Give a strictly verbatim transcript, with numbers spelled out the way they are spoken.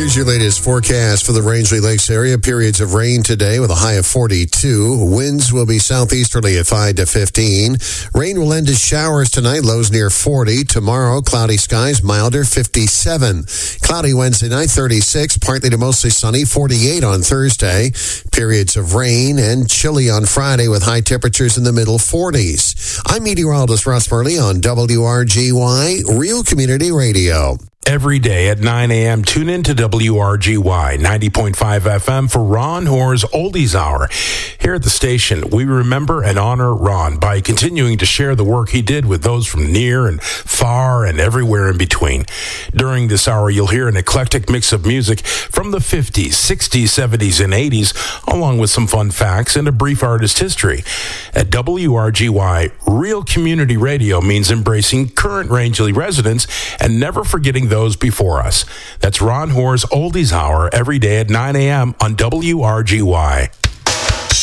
Here's your latest forecast for the Rangeley Lakes area. Periods of rain today with a high of forty-two. Winds will be southeasterly at five to fifteen. Rain will end as showers tonight, lows near forty. Tomorrow, cloudy skies, milder, fifty-seven. Cloudy Wednesday night, thirty-six. Partly to mostly sunny, forty-eight on Thursday. Periods of rain and chilly on Friday with high temperatures in the middle forties. I'm meteorologist Russ Murley on W R G Y, Real Community Radio. Every day at nine a.m., tune in to W R G Y ninety point five F M for Ron Hoare's Oldies Hour. Here at the station, we remember and honor Ron by continuing to share the work he did with those from near and far and everywhere in between. During this hour, you'll hear an eclectic mix of music from the fifties, sixties, seventies, and eighties, along with some fun facts and a brief artist history. At W R G Y, Real Community Radio means embracing current Rangeley residents and never forgetting those before us. That's Ron Hoare's Oldies Hour every day at nine a.m. on W R G Y.